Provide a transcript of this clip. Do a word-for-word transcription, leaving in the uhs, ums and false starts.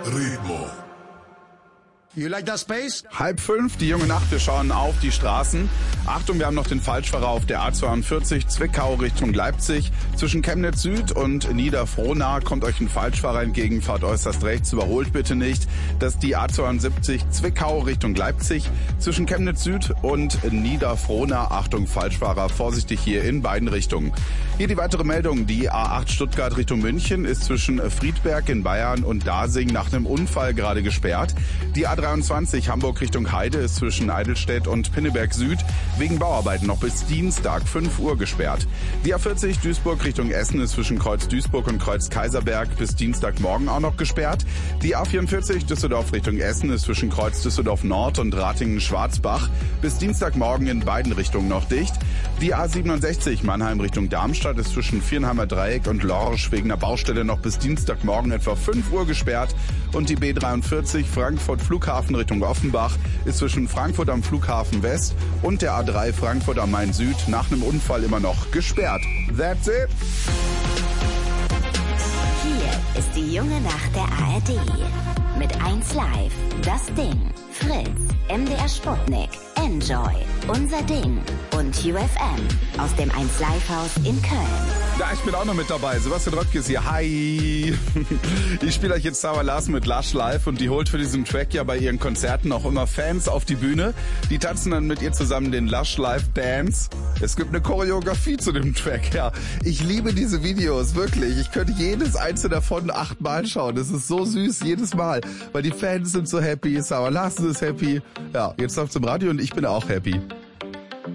Ritmo. You like that space? Halb fünf, die junge Nacht, wir schauen auf die Straßen. Achtung, wir haben noch den Falschfahrer auf der A zweiundvierzig, Zwickau Richtung Leipzig. Zwischen Chemnitz Süd und Niederfrohnau kommt euch ein Falschfahrer entgegen, fahrt äußerst rechts, überholt bitte nicht. Das ist die A zweiundsiebzig, Zwickau Richtung Leipzig. Zwischen Chemnitz Süd und Niederfrohnau, Achtung, Falschfahrer, vorsichtig hier in beiden Richtungen. Hier die weitere Meldung, die A acht Stuttgart Richtung München ist zwischen Friedberg in Bayern und Dasing nach einem Unfall gerade gesperrt. Die A dreiundzwanzig Hamburg Richtung Heide ist zwischen Eidelstedt und Pinneberg Süd wegen Bauarbeiten noch bis Dienstag fünf Uhr gesperrt. Die A vierzig Duisburg Richtung Essen ist zwischen Kreuz Duisburg und Kreuz Kaiserberg bis Dienstagmorgen auch noch gesperrt. Die A vierundvierzig Düsseldorf Richtung Essen ist zwischen Kreuz Düsseldorf Nord und Ratingen-Schwarzbach bis Dienstagmorgen in beiden Richtungen noch dicht. Die A siebenundsechzig Mannheim Richtung Darmstadt ist zwischen Viernheimer Dreieck und Lorsch wegen der Baustelle noch bis Dienstagmorgen etwa fünf Uhr gesperrt. Und die B dreiundvierzig Frankfurt Flughafen Richtung Offenbach ist zwischen Frankfurt am Flughafen West und der A drei Frankfurt am Main Süd nach einem Unfall immer noch gesperrt. That's it. Hier ist die junge Nacht der A R D. Mit eins Live, das Ding, Fritz, M D R Sputnik, Enjoy, Unser Ding und U F M aus dem eins Live Haus in Köln. Ja, ich bin auch noch mit dabei. Sebastian Röttke ist hier. Hi! Ich spiele euch jetzt Sarah Larsen mit Lush Live und die holt für diesen Track ja bei ihren Konzerten auch immer Fans auf die Bühne. Die tanzen dann mit ihr zusammen den Lush Live Dance. Es gibt eine Choreografie zu dem Track, ja. Ich liebe diese Videos, wirklich. Ich könnte jedes einzelne davon achtmal schauen. Das ist so süß, jedes Mal. Weil die Fans sind so happy, Sarah Larsen ist happy. Ja, jetzt läuft's im Radio und ich bin auch happy.